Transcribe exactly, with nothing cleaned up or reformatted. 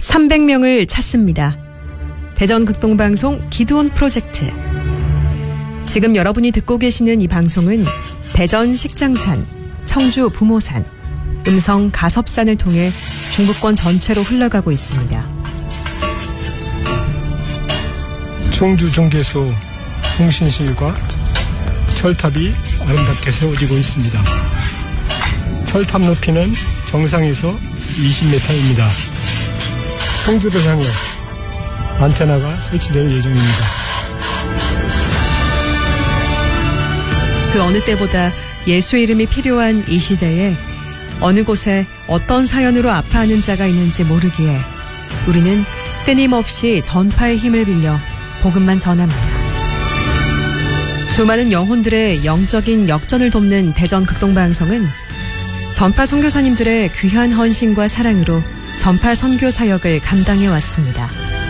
삼백 명을 찾습니다. 대전 극동방송 기드온 프로젝트. 지금 여러분이 듣고 계시는 이 방송은 대전 식장산, 청주 부모산, 음성 가섭산을 통해 중부권 전체로 흘러가고 있습니다. 청주 중개소 통신실과 철탑이 아름답게 세워지고 있습니다. 철탑 높이는 정상에서 이십 미터입니다. 청주를 향해 안테나가 설치될 예정입니다. 그 어느 때보다 예수 이름이 필요한 이 시대에 어느 곳에 어떤 사연으로 아파하는 자가 있는지 모르기에 우리는 끊임없이 전파의 힘을 빌려 복음만 전합니다. 수많은 영혼들의 영적인 역전을 돕는 대전 극동방송은 전파 선교사님들의 귀한 헌신과 사랑으로 전파 선교 사역을 감당해 왔습니다.